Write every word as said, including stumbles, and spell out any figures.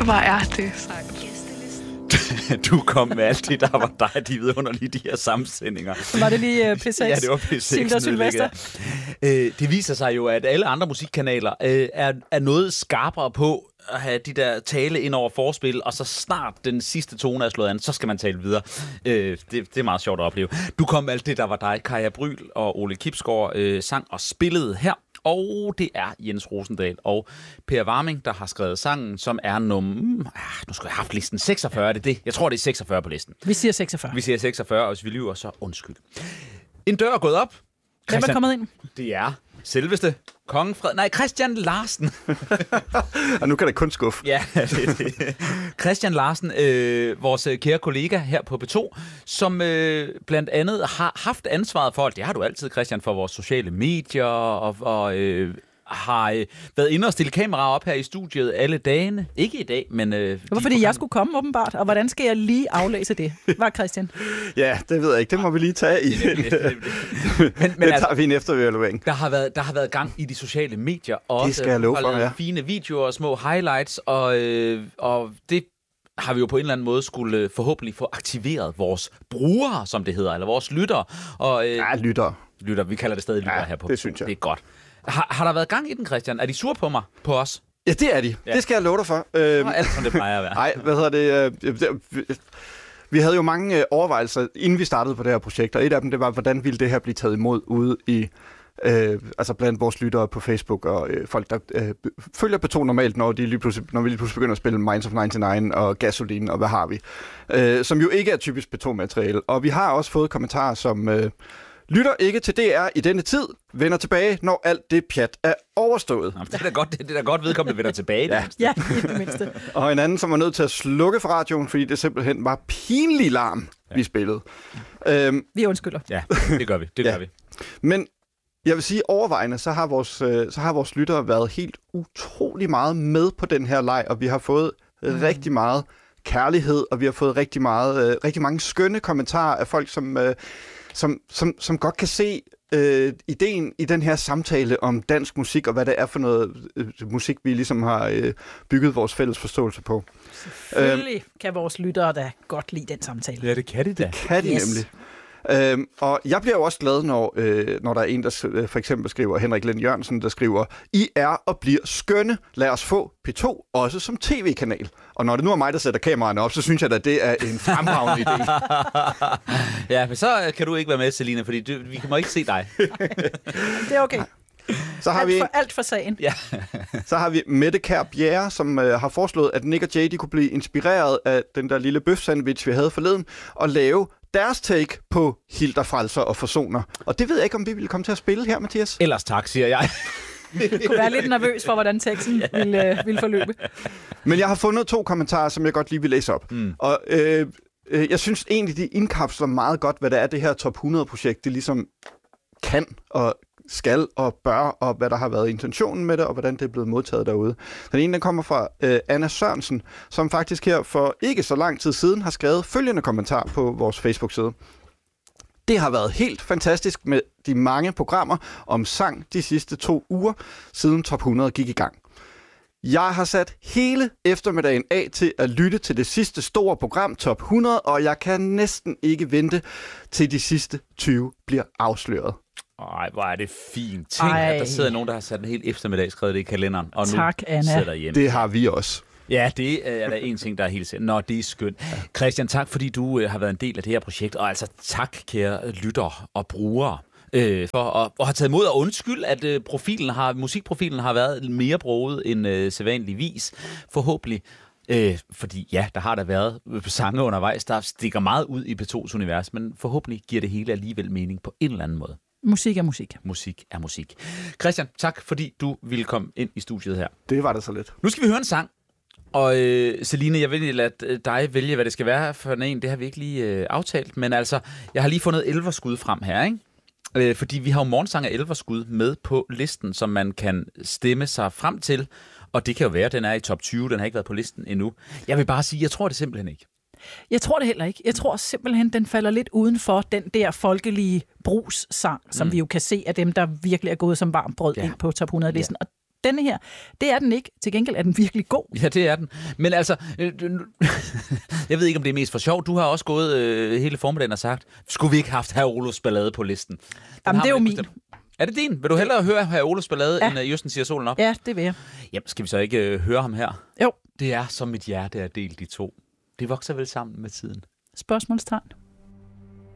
hvor er det sejt. Du kom med alt det, der var dig, de vidunderlige, de her sammensendinger. Var det lige uh, P seks? Ja, det var P seks. Silder Sylvester. Øh, det viser sig jo, at alle andre musikkanaler øh, er, er noget skarpere på at have de der tale ind over forspil, og så snart den sidste tone er slået an, så skal man tale videre. Øh, det, det er meget sjovt at opleve. Du kom med alt det, der var dig. Kaja Bryl og Ole Kibsgaard øh, sang og spillede her. Og det er Jens Rosendal og Per Warming, der har skrevet sangen, som er nummer... Ah, nu skal jeg have haft listen seksogfyrre, er det det? Jeg tror, det er seksogfyrre på listen. Vi siger seksogfyrre. Vi siger seksogfyrre, og hvis vi lyver, så undskyld. En dør er gået op. Hvem er kommet ind? Det er selveste Kongen Fred... Nej, Christian Larsen. Og nu kan det kun skuffe. Ja, det er det. Christian Larsen, øh, vores kære kollega her på B to, som øh, blandt andet har haft ansvaret for, det har du altid, Christian, for vores sociale medier, og, og øh, har øh, været inde og stille kameraer op her i studiet alle dagene. Ikke i dag, men... Øh, Hvorfor fordi jeg skulle komme, åbenbart? Og hvordan skal jeg lige aflæse det? Var Christian? Ja, det ved jeg ikke. Det må vi lige tage i. Det, det, det, det. Men, men det altså, tager vi en efterevaluering. Der har været, der har været gang i de sociale medier. Også, det skal jeg love for, ja. Fine videoer og små highlights, og, øh, og det har vi jo på en eller anden måde skulle forhåbentlig få aktiveret vores brugere, som det hedder, eller vores lyttere. Og, øh, ja, lyttere. Lytter, vi kalder det stadig lyttere ja, her på. Det synes jeg. Det er godt. Har, har der været gang i den, Christian? Er de sure på mig? På os? Ja, det er de. Ja. Det skal jeg love dig for. Øhm, alt som det plejer at være. Nej, hvad hedder det? Øh, vi havde jo mange øh, overvejelser, inden vi startede på det her projekt, og et af dem, det var, hvordan ville det her blive taget imod ude i, øh, altså blandt vores lyttere på Facebook, og øh, folk, der øh, følger B to normalt, når, de lige pludselig, når vi lige pludselig begynder at spille Minds of nioghalvfems og Gasoline, og hvad har vi? Øh, som jo ikke er typisk B to-materiale. Og vi har også fået kommentarer som... Øh, lytter ikke til D R i denne tid, vender tilbage, når alt det pjat er overstået. Jamen, det er da godt, det er da godt vedkommende vender tilbage. Ja, ja, i det mindste. Og en anden, som var nødt til at slukke for radioen, fordi det simpelthen var pinlig larm, ja. vi spillede. Øhm, vi undskylder. Ja, det gør vi. Det gør ja. vi. Men jeg vil sige, overvejende, så har, vores, så har vores lyttere været helt utrolig meget med på den her leg, og vi har fået mm. rigtig meget kærlighed, og vi har fået rigtig, meget, øh, rigtig mange skønne kommentarer af folk, som... Øh, Som, som, som godt kan se øh, ideen i den her samtale om dansk musik, og hvad det er for noget øh, musik, vi ligesom har øh, bygget vores fælles forståelse på. Selvfølgelig øh, kan vores lyttere da godt lide den samtale. Ja, det kan de da. Det kan de yes. nemlig. Øhm, og jeg bliver jo også glad, når, øh, når der er en, der øh, for eksempel skriver, Henrik Lind Jørgensen, der skriver, I er og bliver skønne. Lad os få P to også som tv-kanal. Og når det nu er mig, der sætter kameraerne op, så synes jeg, at det er en fremragende idé. Ja, men så kan du ikke være med, Selina, fordi du, vi må ikke se dig. Det er okay. Så har alt, vi, for, alt for sagen. Ja. Så har vi Mette Kjær Bjerre, som øh, har foreslået, at Nick og Jay de kunne blive inspireret af den der lille bøf-sandwich, vi havde forleden, og lave deres take på Hilder Frelser og Forsoner. Og det ved jeg ikke, om vi ville komme til at spille her, Mathias. Ellers tak, siger jeg. Jeg kunne være lidt nervøs for, hvordan teksten ville, øh, ville forløbe. Men jeg har fundet to kommentarer, som jeg godt lige vil læse op. Mm. Og øh, øh, jeg synes egentlig, de indkapsler meget godt, hvad det er, det her top hundrede-projekt, det ligesom kan og skal og bør, og hvad der har været intentionen med det, og hvordan det er blevet modtaget derude. Den ene, den kommer fra øh, Anna Sørensen, som faktisk her for ikke så lang tid siden har skrevet følgende kommentar på vores Facebook-side. Det har været helt fantastisk med de mange programmer om sang de sidste to uger, siden top hundrede gik i gang. Jeg har sat hele eftermiddagen af til at lytte til det sidste store program, top hundrede, og jeg kan næsten ikke vente til de sidste tyve bliver afsløret. Ej, hvor er det fint. Tænk, Ej. at der sidder nogen, der har sat en hel eftermiddag skrevet det i kalenderen, og tak, nu Anna. sidder hjemme. Det har vi også. Ja, det er der en ting, der er helt sikkert. Nå, det er skønt. Ja. Christian, tak fordi du øh, har været en del af det her projekt, og altså tak, kære lytter og brugere, øh, for at, at have taget imod, og undskyld, at øh, profilen har, musikprofilen har været mere broget end øh, sædvanligvis. Forhåbentlig. Øh, fordi ja, der har der været sange undervejs, der stikker meget ud i P to's univers, men forhåbentlig giver det hele alligevel mening på en eller anden måde. Musik er musik. Musik er musik. Christian, tak fordi du ville komme ind i studiet her. Det var det så lidt. Nu skal vi høre en sang. Og øh, Celine, jeg vil lade dig vælge, hvad det skal være for en. Det har vi ikke lige øh, aftalt, men altså, jeg har lige fundet elverskud frem her, ikke? Øh, fordi vi har jo morgensang af elverskud med på listen, som man kan stemme sig frem til. Og det kan jo være, at den er i top tyve, den har ikke været på listen endnu. Jeg vil bare sige, jeg tror det simpelthen ikke. Jeg tror det heller ikke. Jeg tror simpelthen, den falder lidt uden for den der folkelige brugssang, som mm. vi jo kan se af dem, der virkelig er gået som varmt brød ja. ind på top hundrede-listen. Ja. Og Denne her, det er den ikke. Til gengæld er den virkelig god. Ja, det er den. Men altså, øh, jeg ved ikke, om det er mest for sjov. Du har også gået øh, hele formiddagen og sagt, skulle vi ikke have haft Herr Olufs Ballade på listen? Den Jamen, det er jo min. Bestemt. Er det din? Vil du hellere høre Herr Olufs Ballade, ja. end uh, Jøsten siger solen op? Ja, det vil jeg. Jamen, skal vi så ikke øh, høre ham her? Jo. Det er som mit hjerte er delt i to. Det vokser vel sammen med tiden. Spørgsmålstegn.